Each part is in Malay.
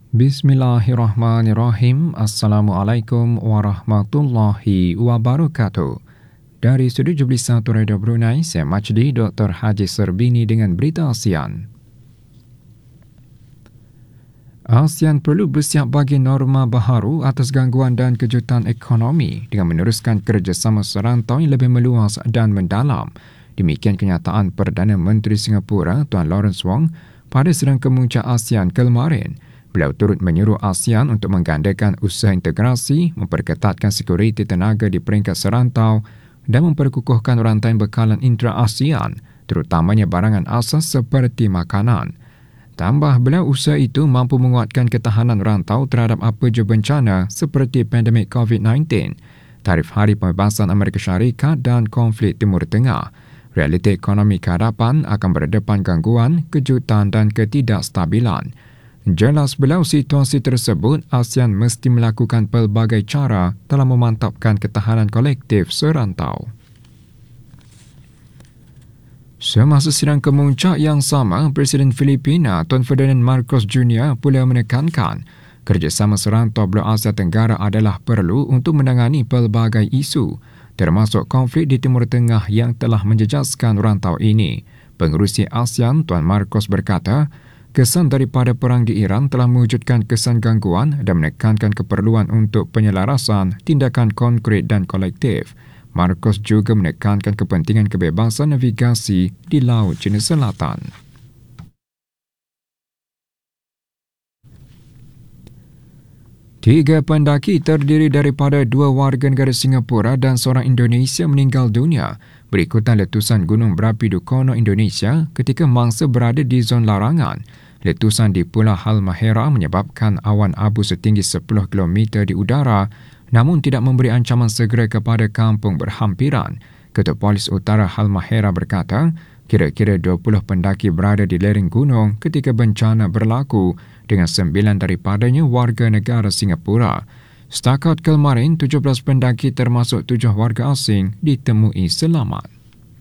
Bismillahirrahmanirrahim. Assalamualaikum warahmatullahi wabarakatuh. Dari Studio Jubli 1 Radio Brunei, saya Majdi Dr. Haji Serbini dengan berita ASEAN. ASEAN perlu bersiap bagi norma baharu atas gangguan dan kejutan ekonomi dengan meneruskan kerjasama serantau yang lebih meluas dan mendalam. Demikian kenyataan Perdana Menteri Singapura Tuan Lawrence Wong pada sidang kemuncak ASEAN kemarin. Beliau turut menyuruh ASEAN untuk menggandakan usaha integrasi, memperketatkan sekuriti tenaga di peringkat serantau dan memperkukuhkan rantai bekalan intra-ASEAN, terutamanya barangan asas seperti makanan. Tambah beliau, usaha itu mampu menguatkan ketahanan rantau terhadap apa jua bencana seperti pandemik COVID-19, tarif hari pembebasan Amerika Syarikat dan konflik Timur Tengah. Realiti ekonomi kehadapan akan berdepan gangguan, kejutan dan ketidakstabilan. Jelas beliau, situasi tersebut ASEAN mesti melakukan pelbagai cara dalam memantapkan ketahanan kolektif serantau. Semasa sidang kemuncak yang sama, Presiden Filipina Tuan Ferdinand Marcos Jr. pula menekankan kerjasama serantau blok Asia Tenggara adalah perlu untuk menangani pelbagai isu, termasuk konflik di Timur Tengah yang telah menjejaskan rantau ini. Pengerusi ASEAN Tuan Marcos berkata, kesan daripada perang di Iran telah mewujudkan kesan gangguan dan menekankan keperluan untuk penyelarasan tindakan konkret dan kolektif. Marcos juga menekankan kepentingan kebebasan navigasi di Laut Cina Selatan. Tiga pendaki terdiri daripada 2 warga negara Singapura dan seorang Indonesia meninggal dunia berikutan letusan gunung berapi Dukono, Indonesia ketika mangsa berada di zon larangan. Letusan di Pulau Halmahera menyebabkan awan abu setinggi 10 km di udara namun tidak memberi ancaman segera kepada kampung berhampiran. Ketua Polis Utara Halmahera berkata, kira-kira 20 pendaki berada di lereng gunung ketika bencana berlaku dengan 9 daripadanya warga negara Singapura. Setakat kemarin, 17 pendaki termasuk 7 warga asing ditemui selamat.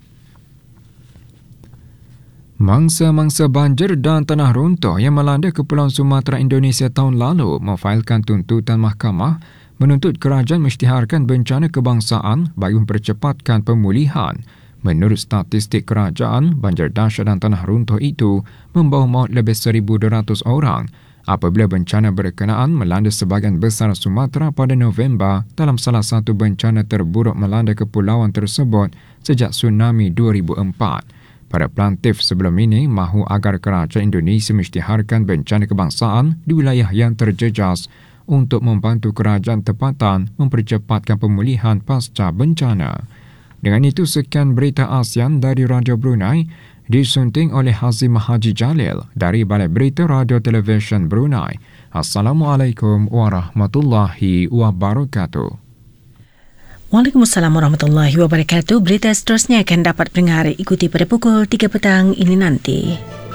Mangsa-mangsa banjir dan tanah runtuh yang melanda Kepulauan Sumatera Indonesia tahun lalu memfailkan tuntutan mahkamah menuntut kerajaan mengisytiharkan bencana kebangsaan bagi mempercepatkan pemulihan. Menurut statistik kerajaan, banjir dahsyat dan tanah runtuh itu membawa maut lebih 1,200 orang apabila bencana berkenaan melanda sebahagian besar Sumatera pada November dalam salah satu bencana terburuk melanda kepulauan tersebut sejak tsunami 2004. Para pelantif sebelum ini mahu agar kerajaan Indonesia mengisytiharkan bencana kebangsaan di wilayah yang terjejas untuk membantu kerajaan tempatan mempercepatkan pemulihan pasca bencana. Dengan itu, sekian berita ASEAN dari Radio Brunei, disunting oleh Hazim Haji Jalil dari Balai Berita Radio Televisyen Brunei. Assalamualaikum warahmatullahi wabarakatuh. Waalaikumsalam warahmatullahi wabarakatuh. Berita seterusnya akan dapat dengar ikuti pada pukul 3 petang ini nanti.